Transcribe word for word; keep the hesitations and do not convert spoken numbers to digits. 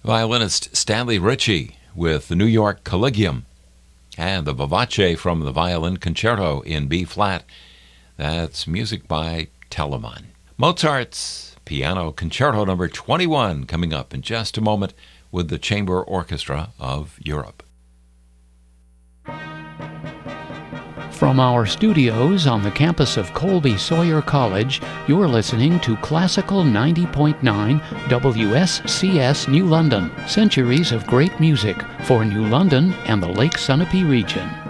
Violinist Stanley Ritchie with the New York Collegium and the Vivace from the Violin Concerto in B-flat. That's music by Telemann. Mozart's Piano Concerto number twenty-one coming up in just a moment with the Chamber Orchestra of Europe. From our studios on the campus of Colby Sawyer College, you're listening to Classical ninety point nine W S C S New London, centuries of great music for New London and the Lake Sunapee region.